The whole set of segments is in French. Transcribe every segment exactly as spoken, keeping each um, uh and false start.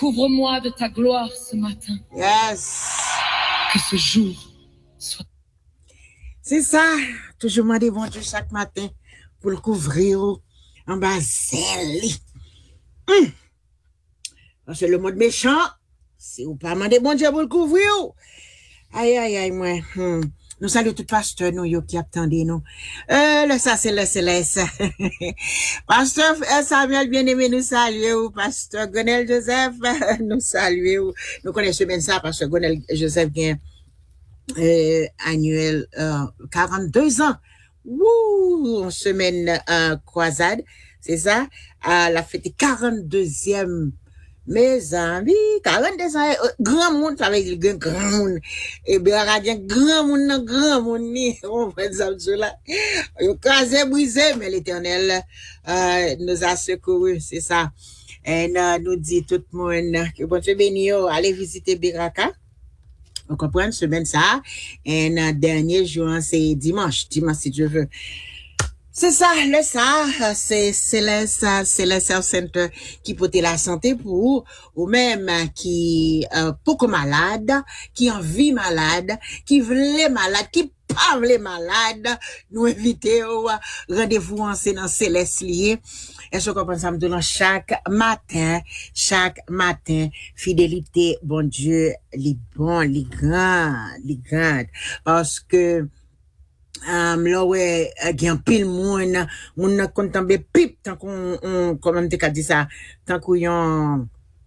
Couvre-moi de ta gloire ce matin. Yes. Que ce jour soit... C'est ça. Toujours demander bon Dieu chaque matin pour le couvrir en bas zèle. Hum. Parce que le mode méchant, c'est ou pas demander bon Dieu pour le couvrir. Aïe, aïe, aïe, moi. Hum. Nous saluons tout pasteur, nous, yo, qui attendez, nous. Euh, le ça, c'est le céleste. Pasteur Samuel, bien-aimé, nous saluons. Pasteur Gonel Joseph, nous saluons. Nous connaissons bien ça, parce que Gonel Joseph vient, euh, annuel, euh, quarante-deux ans. Wouh, en semaine, euh, croisade. C'est ça? À la fête quarante-deuxième. Mes amis, quarante-deux ans, grand monde, ça veut dire grand monde. Et bien, grand monde, grand monde, on va dire ça, là. Yo casé, brisé, mais l'éternel, euh, nous a secouru, c'est ça. Et, euh, nous dit tout le monde, que bon Dieu béni, allez visiter Biraka. Vous comprenez, semaine ça. Et, euh, dernier jour, c'est dimanche, dimanche, si Dieu veut. C'est ça, le ça, c'est Céleste, Céleste Center qui peut la santé pour ou même qui euh, beaucoup malade, qui en vie malade, qui veut malade, qui pas veut malade, nous inviter au rendez-vous en dans Céleste lié. Est-ce qu'on comprend ça me donne chaque matin, chaque matin, fidélité, bon Dieu, les bons, les grands, les grands, parce que Um, là, ouais, il y a un pile moun, moun n'a contemplé pip, tant qu'on, on, comment t'es qu'à dire ça, tant qu'on y a,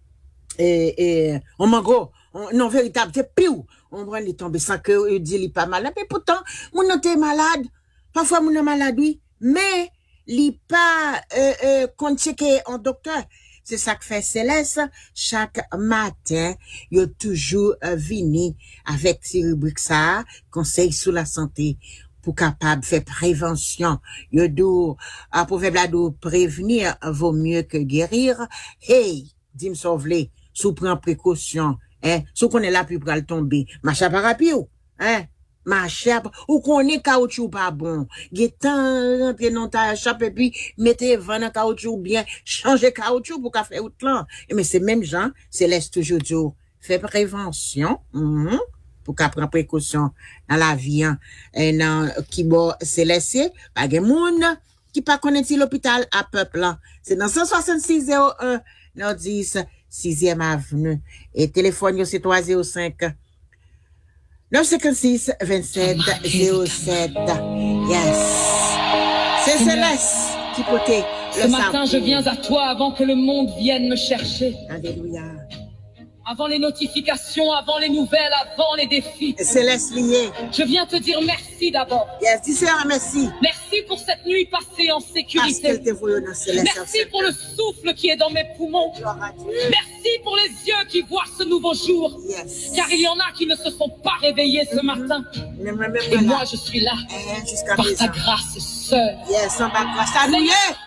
et, et, on mango, non, véritable, c'est piou, on prend les tomber sans que, il dit, il est pas malade, mais pourtant, moun n'a t'es malade, parfois moun n'a malade, oui, mais, il pas, euh, euh, qu'on checker en docteur. C'est ça que fait Céleste. Chaque matin, il a toujours euh, venu avec ces rubriques ça, conseil sur la santé, pour capable faire prévention. Yo dou, à proverbe la dou, prévenir vaut mieux que guérir. Hey, dis-moi sauver, sous prend précaution, hein, sous qu'on est là puis pral tomber. Marcha pas rapide, hein, marcha, ou qu'on est caoutchouc pas bon. Gétan, rentrer dans ta chape et puis, mettez vingt dans caoutchouc bien, changer caoutchouc pour qu'a faire outlan. Mais c'est même gens, c'est laisse toujours dire, fait prévention, mm-hmm. Pour qu'à prendre précaution dans la vie, hein, et dans, qui bon, c'est laissé, pas de monde, qui pas connaître l'hôpital à peuple, là. C'est dans cent soixante-six zéro un, non, dix, sixième avenue. Et téléphone, c'est trois zéro cinq, neuf cent cinquante-six, vingt-sept, zéro sept. Yes. C'est Céleste qui potait le Ce matin, je viens à toi avant que le monde vienne me chercher. Alléluia. Avant les notifications, avant les nouvelles, avant les défis. Céleste lié. Je viens te dire merci d'abord. Yes, dis Seigneur merci. Merci pour cette nuit passée en sécurité. Merci pour le souffle qui est dans mes poumons. Merci pour les yeux qui voient ce nouveau jour. Yes. Car il y en a qui ne se sont pas réveillés ce matin. Et moi, je suis là. Par ta grâce seule. Yes, en ma grâce.